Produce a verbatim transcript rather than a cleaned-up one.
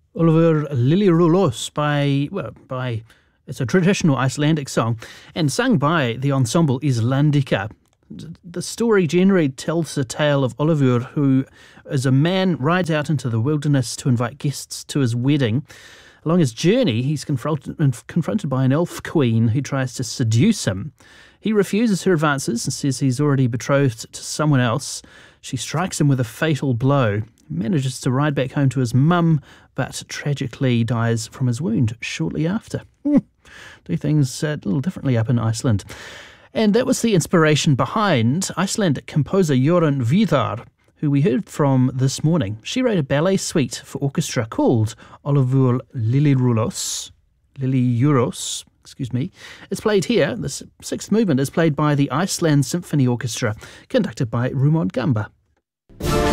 Oliver Liljerólos by, well, by, it's a traditional Icelandic song, and sung by the ensemble Islandica. The story generally tells the tale of Oliver, who, as a man, rides out into the wilderness to invite guests to his wedding. Along his journey, he's confronted, confronted by an elf queen who tries to seduce him. He refuses her advances and says he's already betrothed to someone else. She strikes him with a fatal blow. He manages to ride back home to his mum, but tragically dies from his wound shortly after. Do things a little differently up in Iceland. And that was the inspiration behind Icelandic composer Jórunn Viðar, who we heard from this morning. She wrote a ballet suite for orchestra called Oliver Liljerólos. Liljerólos, excuse me. It's played here. The sixth movement is played by the Iceland Symphony Orchestra, conducted by Rumod Gamba.